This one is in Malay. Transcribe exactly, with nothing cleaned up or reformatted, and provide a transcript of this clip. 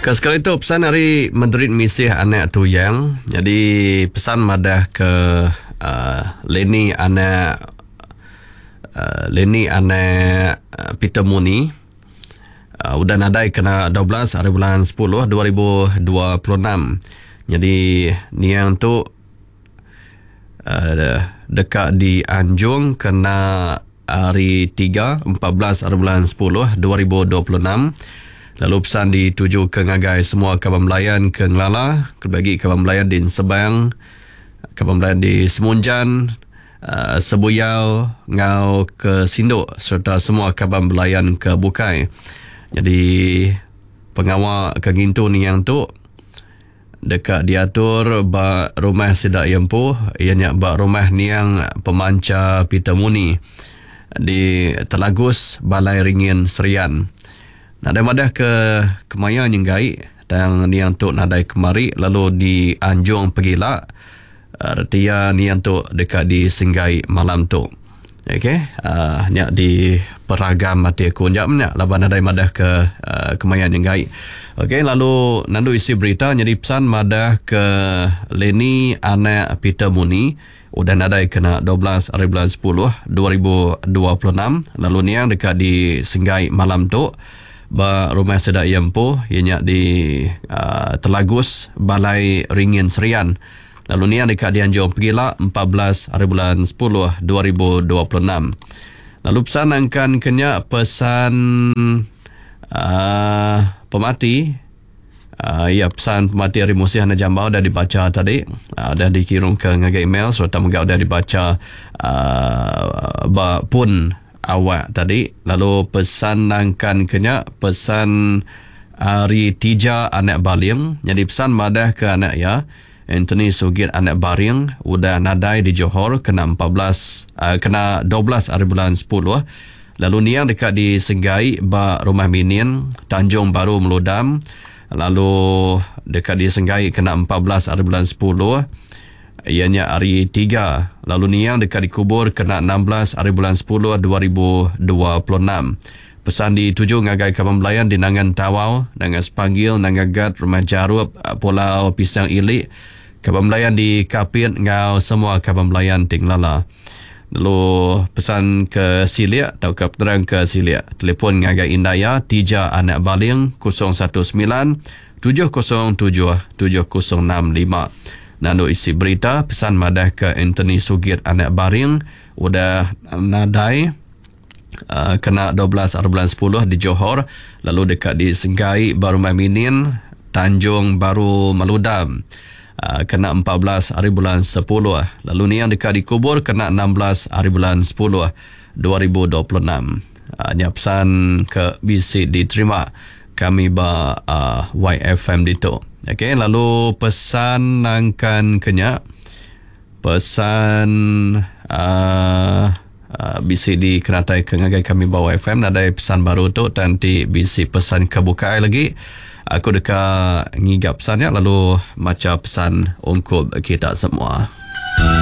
Sekali itu pesan dari Madrid Misih anak tuyang. Jadi pesan madah ke uh, Leni anak uh, Leni anak uh, Peter Muni. Uh, udah nadai kena dua belas hari bulan sepuluh dua ribu dua puluh enam. Jadi ni yang tu uh, dekat di Anjung kena hari tiga empat belas hari bulan sepuluh dua ribu dua puluh enam. Lalu pesan dituju ke ngagai semua kawan melayan ke Ngelala, bagi kawan melayan di Sebang, kawan melayan di Semunjan, uh, Sebuyau, Ngau ke Sinduk serta semua kawan melayan ke Bukai. Jadi pengawal ke Gintu ni yang tu dekat diatur ba rumah sedak yempu, ianya ba rumah ni yang pemanca Peter Muni di Telagus Balai Ringin Serian. Nadai madah ke Kemaya Nyenggai dan ni yang tu nadai kemari lalu di Anjung Pegila Retia ni yang tu dekat di Singgai malam tu. Okey, uh, nyak di Peragam mati aku nyak nyak laban nadai madah ke uh, Kemaya Nyenggai. Okey, lalu nandu isi berita jadi pesan madah ke Leni anak Peter Muni udah nadai kena dua belas hari bulan sepuluh dua ribu dua puluh enam. Lalu ni yang dekat di Singgai malam tu ba rumah sedak yempu ianya di uh, Telagus Balai Ringin Serian. Lalu ni yang dekat di Anjung Pegila empat belas hari bulan sepuluh dua ribu dua puluh enam. Lalu pesan angkan kenya pesan uh, pemati uh, ya pesan pemati Hari Musih Hana Jambau dah dibaca tadi, uh, dah dikirim ke ngagai email serta juga dah dibaca uh, ba pun awak tadi. Lalu pesan nangkan kenya pesan Ari Tija anak Baling. Jadi pesan madah ke anak ya Anthony Sugit anak Baring udah nadai di Johor kena empat belas uh, kena dua belas hari bulan sepuluh. Lalu ni yang dekat di Senggai ba Rumah Minin Tanjung Baru Meludam. Lalu dekat di Senggai kena empat belas hari bulan sepuluh, ianya hari tiga. Lalu ni yang dekat dikubur kena enam belas hari bulan sepuluh dua ribu dua puluh enam. Pesan dituju ngagai kawan melayan di Nangan Tawau, Nangan Sepanggil, Nangan Gat, Rumah Jarup, Pulau Pisang Ilik, kawan melayan di Kapit, ngau semua kawan melayan di Ngelala. Lalu pesan ke Siliak, atau ke terang ke Siliak. Telefon ngagai Indaya, Tija anak Baling, kosong satu sembilan tujuh kosong tujuh tujuh kosong enam lima. Nando isi berita pesan madah ke Anthony Sugit anak Baring udah nadai uh, kena dua belas hari bulan sepuluh di Johor. Lalu dekat di Senggai Baru Minin Tanjung Baru Meludam uh, kena empat belas hari bulan sepuluh. Lalu ni yang dekat dikubur kena enam belas hari bulan sepuluh dua ribu dua puluh enam. Uh, ni pesan ke B C diterima kami ba uh, Y F M dito. Okey, lalu pesan nangkan kenya pesan uh, uh, B C D kenatai kengagai kami bawa F M ada pesan baru tu nanti B C pesan kebukai lagi. Aku dekat ngigap pesannya lalu macam pesan untuk kita semua.